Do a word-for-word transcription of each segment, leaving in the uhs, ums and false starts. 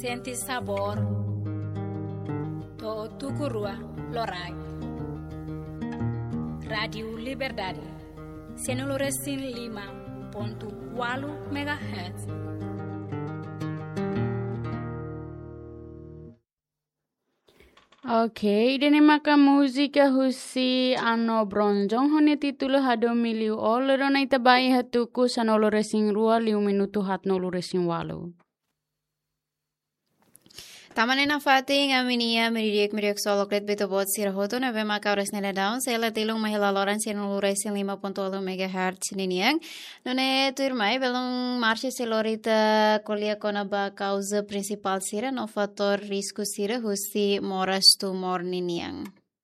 senti sabor to tukurua lorai. Radio Liberdade cento lima ponto quatro megahertz. Okay, dene maka musika husi ano bronjong hone titulo hado miliu o lero na itabai hatuku sanolo resing rua liu minuto hat nolo resing walu. Tamanen na fating aminia meridiek meridiek soloklet beto bot sira hoto na vema kaures nela down sela tilong mahila loran sino luresin lima ponto alo megahertz niniang none tuirmai belong marche selorita kolia kona ba causa principal sira no fator risco sira husi moras tumor niniang.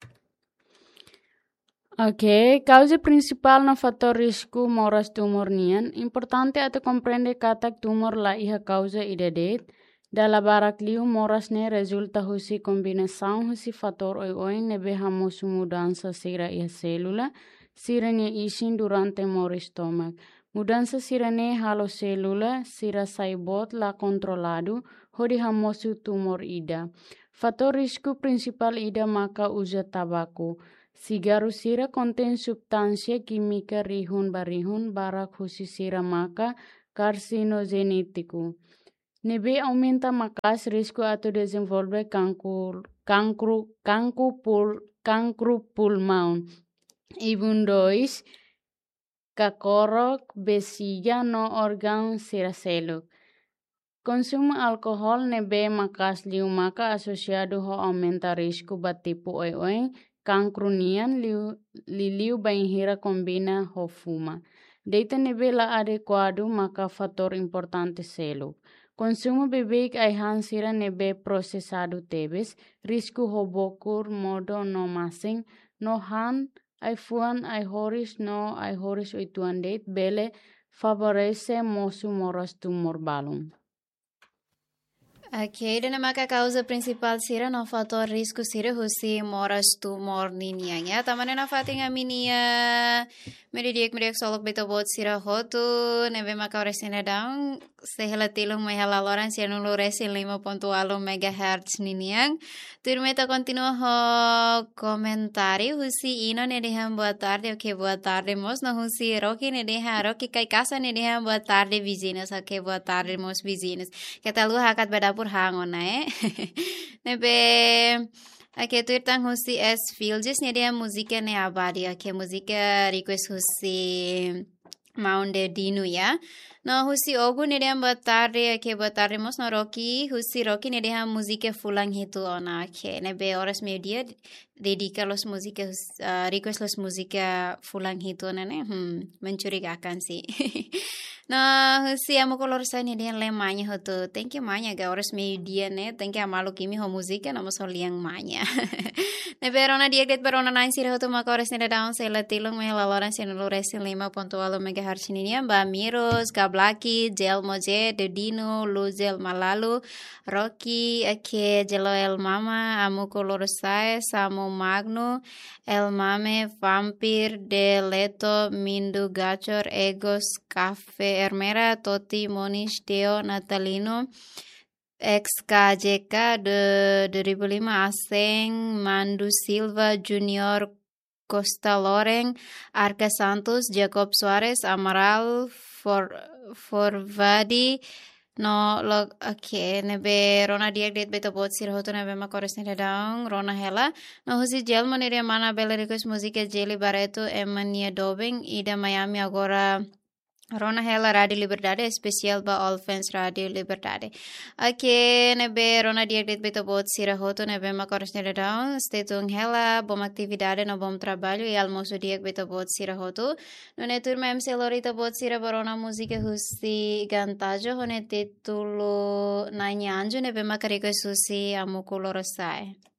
Ok, causa principal no fator risco moras tumor nian importante ato comprende katak tumor la iha causa idedet. Dalla barak liu moras ne resulta husi kombinasaun husi fator oi oi nebe hamosu mudança sira ia selula sira ne isin durante mor stomak. Mudança sira ne halo selula sira saibot la controlado hodi hamosu tumor ida. Fator risco principal ida maka usa tabako. Sigaru sira konten substansia kimika rihun barihun barak husi sira maka carcinogenetiku. Nebe aumenta makas risco atau desenvolver cancro, cancro, cancro, pul, cancro pulmão. Ibun dois, kakorok bexiga no órgão seracelo. Consumo alcohol nebe makas liu maka asociado ho aumenta risco batipu oi oi, cancro nian liu, li liu bainhira combina ho fuma. Deita nebe la adequado maka fator importante selo. Consumo bebek ay hansira nebe processado tebes, risco hobokur modo no masing, no han ay fuan ay horis no ay horis oituan date bele favorece mosu moras tumor balum. Ok, dan maka causa principal sira no fator risco sira husi moras tumor ninia ya. Tamane na fating aminia meridiek meridiek solok beto bot sira hotu nebe maka resina down sehela tilung mehala loran sia nulu resin lima ponto alo megahertz niniang. Turmeta continua ho komentari husi ino ne dehan boa tarde ok boa tarde mos no husi roki ne dehan roki kai casa ne dehan boa tarde vizinhos ok boa tarde mos vizinhos. Kita lu hakat badapur hangon eh. Nebe Oke, tu irtang husi es filges ne dia musika ne abadi. Oke, musika request husi maunde dinu ya. No husi ogu ne dia boa tarde, oke boa tarde mos no Rocky, husi Rocky ne dia musika fulang hitu ona. Oke, nebe horas media dedica los musika uh, request los musika fulang hitu ona ne. Hmm, mencurigakan sih. No, husi amo color sa ne dia le manya hotu. Thank you manya ga horas media ne. Thank you amalu kimi ho musika namo soliang manya. Ne verona dia get verona nine sira hotu maka horas ne down se la tilung me la loran se nulu resin lima ponto alo megahertz ini ba Miros, Gablaki, Jel Moje, Dedino, Luzel Malalu, Rocky, Ake, Jelo El Mama, Amo color sa Samo Magno, El Mame, Vampir, De Leto, Mindu Gachor, Egos, Cafe Hermera, Toti, Monish, Teo, Natalino, X K J K de dua ribu lima Aseng, Mandu Silva Junior, Costa Loreng, Arca Santos, Jacob Suarez, Amaral, For Forvadi, no log okay nebe Rona diak det beto bot sir hoto nebe makores ne daung Rona hela no husi gel monere mana belericus musika Jelly Barreto Emania Dobing ida Miami agora Rona hela Radio Liberdade especial ba all fans Radio Liberdade. Oke nebe Rona diak det beto bot sir hoto nebe makores ne daung stetung hela bom atividade no bom trabalho e almoço diak beto bot sir hoto no ne turma M C Lorita bot sir barona musika husi gantajo hone titulo nanya anjo nebe makariko susi amu kolorosai.